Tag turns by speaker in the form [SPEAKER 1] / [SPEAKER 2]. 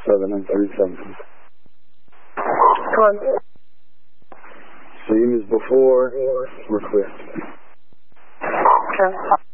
[SPEAKER 1] 7 and 37.
[SPEAKER 2] Come on.
[SPEAKER 1] Same as before. We're clear.
[SPEAKER 2] Okay.